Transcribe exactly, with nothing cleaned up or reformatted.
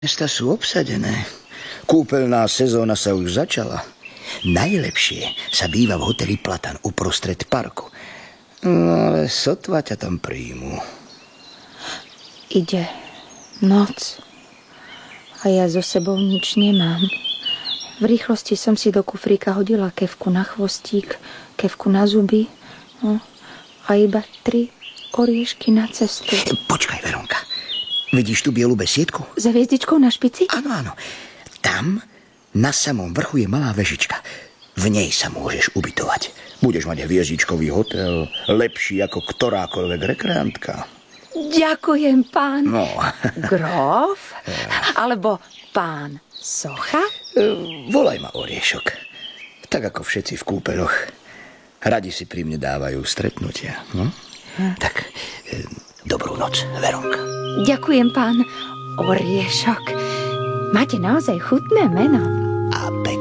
Mesta sú obsadené. Kúpeľná sezóna sa už začala. Najlepšie sa býva v hoteli Platan uprostred parku. No ale sotva ťa tam príjmu. Ide noc a ja so sebou nič nemám. V rýchlosti som si do kufríka hodila kefku na chvostík, kefku na zuby, no, a iba tri oriešky na cestu. Počkaj, Veronka. Vidíš tú bielu besiedku? Za hviezdičkou na špici? Áno, áno. Tam na samom vrchu je malá vežička. V nej sa môžeš ubytovať. Budeš mať hviezdičkový hotel, lepší ako ktorákoľvek rekreantka. Ďakujem, pán. No. Grof? Alebo pán Socha? Volaj ma Oriešok. Tak ako všetci v kúpeľoch. Radi si pri mne dávajú stretnutia. Hm? Hm. Tak, e, dobrú noc, Veronka. Ďakujem, pán Oriešok. Máte naozaj chutné meno. A pekné.